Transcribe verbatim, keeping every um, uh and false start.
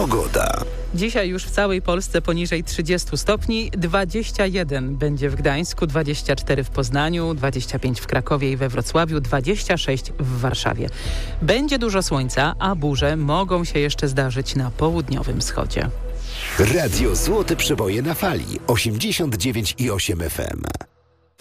Pogoda. Dzisiaj już w całej Polsce poniżej trzydziestu stopni, dwadzieścia jeden będzie w Gdańsku, dwadzieścia cztery w Poznaniu, dwadzieścia pięć w Krakowie i we Wrocławiu, dwadzieścia sześć w Warszawie. Będzie dużo słońca, a burze mogą się jeszcze zdarzyć na południowym wschodzie. Radio Złote Przeboje na fali osiemdziesiąt dziewięć i osiem F M.